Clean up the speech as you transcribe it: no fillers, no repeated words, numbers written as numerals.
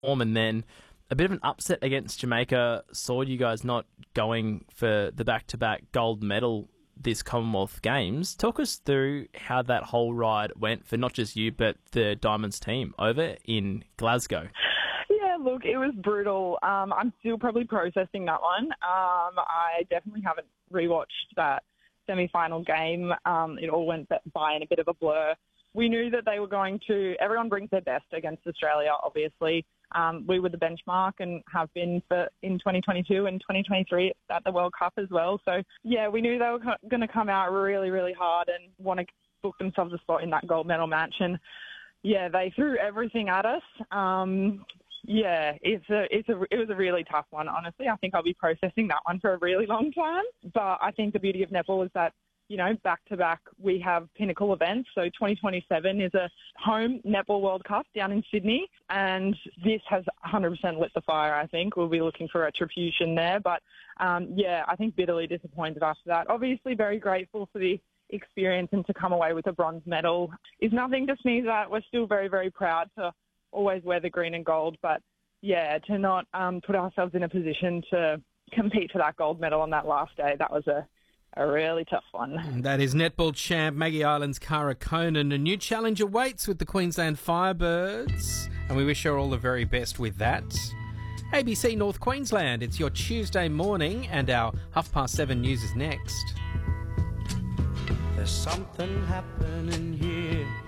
form, and then a bit of an upset against Jamaica saw you guys not going for the back-to-back gold medal this Commonwealth Games. Talk us through how that whole ride went for not just you, but the Diamonds team over in Glasgow. Yeah, look, it was brutal. I'm still probably processing that one. I definitely haven't rewatched that semi-final game. It all went by in a bit of a blur. We knew that they were going to... Everyone brings their best against Australia, obviously. We were the benchmark and have been in 2022 and 2023 at the World Cup as well. So, yeah, we knew they were going to come out really, really hard and want to book themselves a spot in that gold medal match. And, yeah, they threw everything at us. Yeah, it was a really tough one, honestly. I think I'll be processing that one for a really long time. But I think the beauty of netball is that, you know, back-to-back, we have pinnacle events. So 2027 is a home Netball World Cup down in Sydney, and this has 100% lit the fire, I think. We'll be looking for retribution there. But, yeah, I think bitterly disappointed after that. Obviously very grateful for the experience, and to come away with a bronze medal is nothing to sneeze at. We're still very, very proud to always wear the green and gold. But, yeah, to not put ourselves in a position to compete for that gold medal on that last day, that was a really tough one. That is netball champ Maggie Island's Cara Conan. A new challenge awaits with the Queensland Firebirds, and we wish her all the very best with that. ABC North Queensland, it's your Tuesday morning, and our 7:30 news is next. There's something happening here.